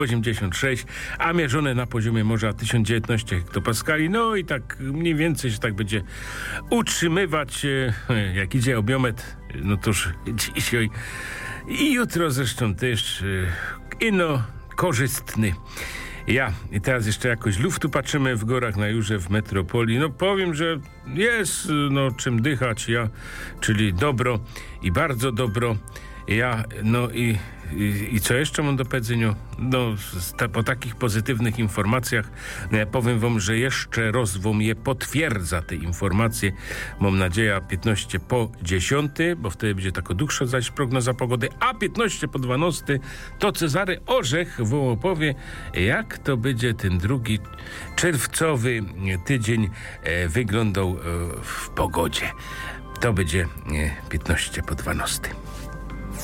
86, a mierzone na poziomie morza 1019 hektopaskali. No i tak mniej więcej się tak będzie utrzymywać, jak idzie obiometr, no toż dzisiaj i jutro zresztą też korzystny. I teraz jeszcze jakoś luftu patrzymy w górach na Jurze w metropolii. No powiem, że jest czym dychać, czyli dobro i bardzo dobro. I co jeszcze mam do powiedzenia? Po takich pozytywnych informacjach powiem wam, że jeszcze raz wam je potwierdza te informacje. Mam nadzieję 15 po 10, bo wtedy będzie taka dłuższa zaś prognoza pogody, a 15 po 12 to Cezary Orzech wam opowie, jak to będzie ten drugi czerwcowy tydzień wyglądał w pogodzie. To będzie 15 po 12.